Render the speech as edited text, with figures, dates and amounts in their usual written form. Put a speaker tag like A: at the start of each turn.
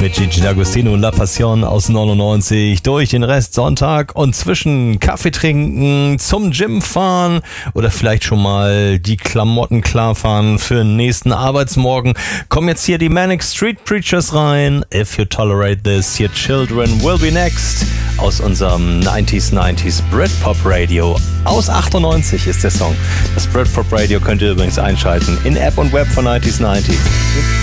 A: mit Gigi D'Agostino und La Passion aus 99 durch den Rest Sonntag und zwischen Kaffee trinken, zum Gym fahren oder vielleicht schon mal die Klamotten klarfahren für den nächsten Arbeitsmorgen. Kommen jetzt hier die Manic Street Preachers rein. If you tolerate this, your children will be next. Aus unserem 90s Britpop Radio. Aus 98 ist der Song. Das Britpop Radio könnt ihr übrigens einschalten in App und Web von 90s.